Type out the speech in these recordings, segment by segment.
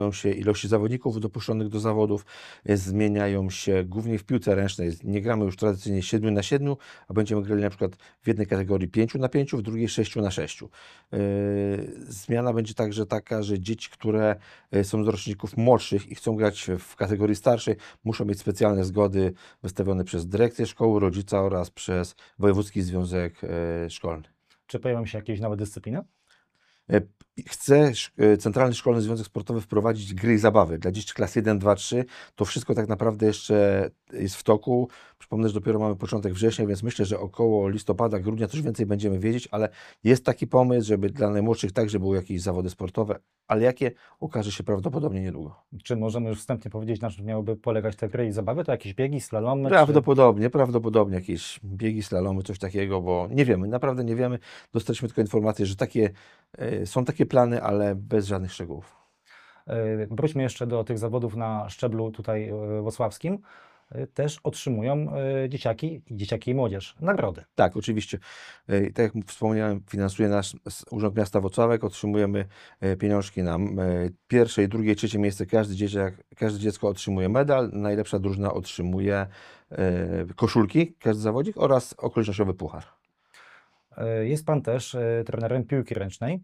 się ilości zawodników dopuszczonych do zawodów, zmieniają się głównie w piłce ręcznej. Nie gramy już tradycyjnie 7 na 7, a będziemy grali na przykład w jednej kategorii 5 na 5, w drugiej 6 na 6. Zmiana będzie także taka, że dzieci, które są z roczników młodszych i chcą grać w kategorii starszej, muszą mieć specjalne zgody wystawione przez dyrekcję szkoły, rodzica oraz przez Wojewódzki Związek Szkolny. Czy pojawią się jakieś nowe dyscypliny? Chce Centralny Szkolny Związek Sportowy wprowadzić gry i zabawy dla dzieci klas 1, 2, 3. To wszystko tak naprawdę jeszcze jest w toku. Przypomnę, że dopiero mamy początek września, więc myślę, że około listopada, grudnia coś więcej będziemy wiedzieć, ale jest taki pomysł, żeby dla najmłodszych także były jakieś zawody sportowe, ale jakie okaże się prawdopodobnie niedługo. Czy możemy już wstępnie powiedzieć, na czym miałyby polegać te gry i zabawy? To jakieś biegi, slalomy? Prawdopodobnie jakieś biegi, slalomy, coś takiego, bo nie wiemy, naprawdę nie wiemy. Dostaliśmy tylko informację, że są takie plany, ale bez żadnych szczegółów. Wróćmy jeszcze do tych zawodów na szczeblu tutaj włocławskim. Też otrzymują dzieciaki i młodzież nagrody. Tak, oczywiście. Tak jak wspomniałem, finansuje nas Urząd Miasta Włocławek. Otrzymujemy pieniążki na pierwsze, drugie, trzecie miejsce. Każde dziecko otrzymuje medal. Najlepsza drużyna otrzymuje koszulki, każdy zawodnik oraz okolicznościowy puchar. Jest Pan też trenerem piłki ręcznej.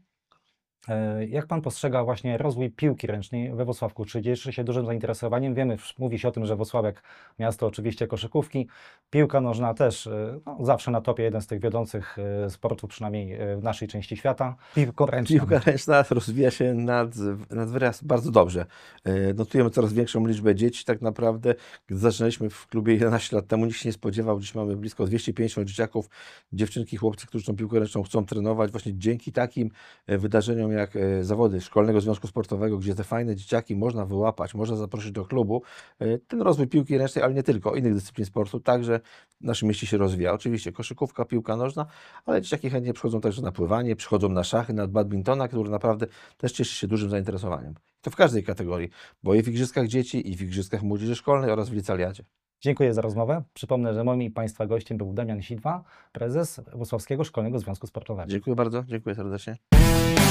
Jak Pan postrzega właśnie rozwój piłki ręcznej we Włocławku? Czy cieszy się dużym zainteresowaniem? Wiemy, mówi się o tym, że Włocławek miasto oczywiście koszykówki. Piłka nożna też zawsze na topie, jeden z tych wiodących sportów, przynajmniej w naszej części świata. Piłka ręczna rozwija się nad wyraz bardzo dobrze. Notujemy coraz większą liczbę dzieci. Tak naprawdę, gdy zaczynaliśmy w klubie 11 lat temu, nikt się nie spodziewał. Dziś mamy blisko 250 dzieciaków, dziewczynki, chłopcy, którzy tą piłkę ręczną chcą trenować. Właśnie dzięki takim wydarzeniom jak zawody Szkolnego Związku Sportowego, gdzie te fajne dzieciaki można wyłapać, można zaprosić do klubu. Ten rozwój piłki ręcznej, ale nie tylko, innych dyscyplin sportu, także w naszym mieście się rozwija. Oczywiście koszykówka, piłka nożna, ale dzieciaki chętnie przychodzą także na pływanie, przychodzą na szachy, na badmintona, który naprawdę też cieszy się dużym zainteresowaniem. To w każdej kategorii, bo i w igrzyskach dzieci, i w igrzyskach młodzieży szkolnej oraz w licealiadzie. Dziękuję za rozmowę. Przypomnę, że moim i Państwa gościem był Damian Sidła, prezes Włocławskiego Szkolnego Związku Sportowego. Dziękuję bardzo, dziękuję serdecznie.